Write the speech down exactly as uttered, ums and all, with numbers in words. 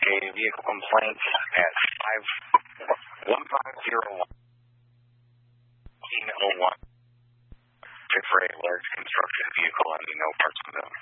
a vehicle complaint at five one five zero one oh one for a large construction vehicle and no parts of them.